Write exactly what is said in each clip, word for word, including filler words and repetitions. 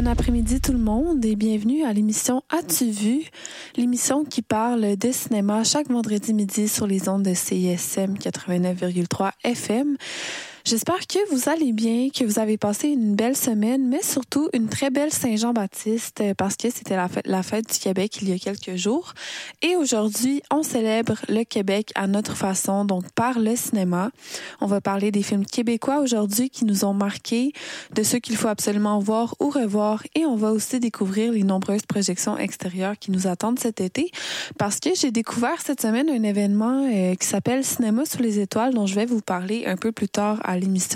bon après-midi tout le monde et bienvenue à l'émission As-tu vu? L'émission qui parle de cinéma chaque vendredi midi sur les ondes de C I S M quatre-vingt-neuf virgule trois F M. J'espère que vous allez bien, que vous avez passé une belle semaine, mais surtout une très belle Saint-Jean-Baptiste parce que c'était la fête, la fête du Québec il y a quelques jours. Et aujourd'hui, on célèbre le Québec à notre façon, donc par le cinéma. On va parler des films québécois aujourd'hui qui nous ont marqués, de ceux qu'il faut absolument voir ou revoir. Et on va aussi découvrir les nombreuses projections extérieures qui nous attendent cet été parce que j'ai découvert cette semaine un événement euh, qui s'appelle Cinéma sous les étoiles dont je vais vous parler un peu plus tard à l'émission.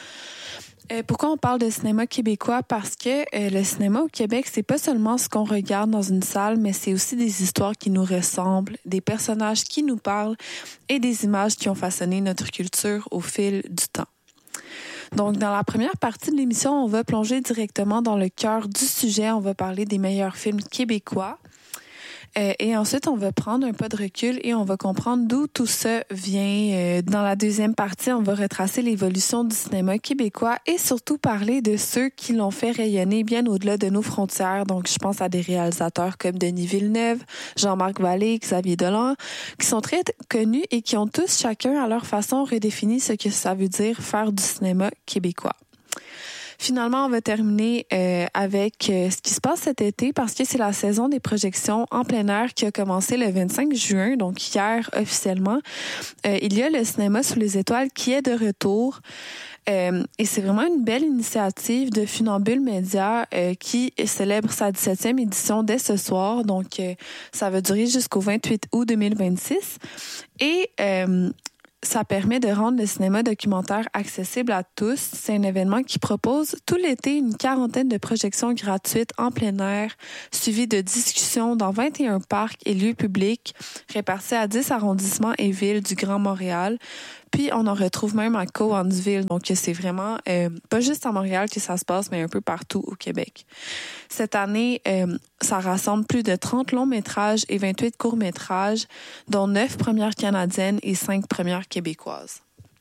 Euh, pourquoi on parle de cinéma québécois? Parce que euh, le cinéma au Québec, c'est pas seulement ce qu'on regarde dans une salle, mais c'est aussi des histoires qui nous ressemblent, des personnages qui nous parlent et des images qui ont façonné notre culture au fil du temps. Donc, dans la première partie de l'émission, on va plonger directement dans le cœur du sujet. On va parler des meilleurs films québécois. Euh, et ensuite, on va prendre un pas de recul et on va comprendre d'où tout ça vient. Euh, dans la deuxième partie, on va retracer l'évolution du cinéma québécois et surtout parler de ceux qui l'ont fait rayonner bien au-delà de nos frontières. Donc, je pense à des réalisateurs comme Denis Villeneuve, Jean-Marc Vallée, Xavier Dolan, qui sont très connus et qui ont tous chacun à leur façon redéfini ce que ça veut dire faire du cinéma québécois. Finalement, on va terminer euh, avec euh, ce qui se passe cet été parce que c'est la saison des projections en plein air qui a commencé le vingt-cinq juin, donc hier officiellement. Euh, il y a le cinéma sous les étoiles qui est de retour. Euh, et c'est vraiment une belle initiative de Funambule Média euh, qui célèbre sa dix-septième édition dès ce soir. Donc, euh, ça va durer jusqu'au vingt-huit août deux mille vingt-six. Et... Euh, Ça permet de rendre le cinéma documentaire accessible à tous. C'est un événement qui propose tout l'été une quarantaine de projections gratuites en plein air, suivies de discussions dans vingt et un parcs et lieux publics répartis à dix arrondissements et villes du Grand Montréal. Puis, on en retrouve même à Cowansville. Donc, c'est vraiment euh, pas juste à Montréal que ça se passe, mais un peu partout au Québec. Cette année, euh, ça rassemble plus de trente longs-métrages et vingt-huit courts-métrages, dont neuf premières canadiennes et cinq premières québécoises.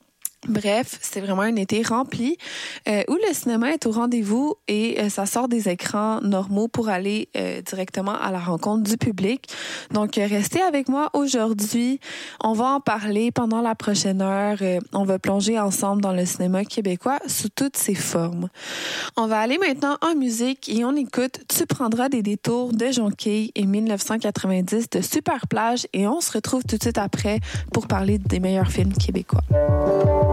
Bref, c'est vraiment un été rempli euh, où le cinéma est au rendez-vous et euh, ça sort des écrans normaux pour aller euh, directement à la rencontre du public. Donc, euh, restez avec moi aujourd'hui. On va en parler pendant la prochaine heure. Euh, on va plonger ensemble dans le cinéma québécois sous toutes ses formes. On va aller maintenant en musique et on écoute Tu prendras des détours de Jonquille et dix-neuf cent quatre-vingt-dix de Super Plage et on se retrouve tout de suite après pour parler des meilleurs films québécois.